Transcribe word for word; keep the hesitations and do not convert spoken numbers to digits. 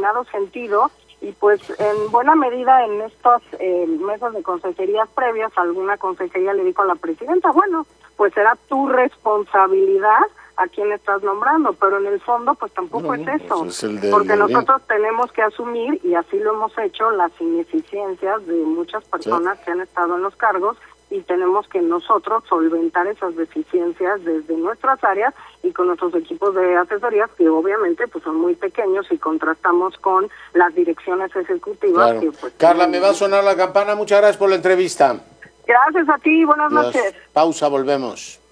determinado sentido, y pues en buena medida en estas eh, mesas de consejerías previas, alguna consejería le dijo a la presidenta, bueno, pues será tu responsabilidad a quién estás nombrando, pero en el fondo pues tampoco no, es eso, pues es el del, porque del nosotros bien. tenemos que asumir, y así lo hemos hecho, las ineficiencias de muchas personas sí. que han estado en los cargos, y tenemos que nosotros solventar esas deficiencias desde nuestras áreas y con nuestros equipos de asesorías, que obviamente pues son muy pequeños y contrastamos con las direcciones ejecutivas. Claro. Que, pues, Carla, me va a sonar la campana, muchas gracias por la entrevista. Gracias a ti, buenas Dios. noches. Pausa, volvemos.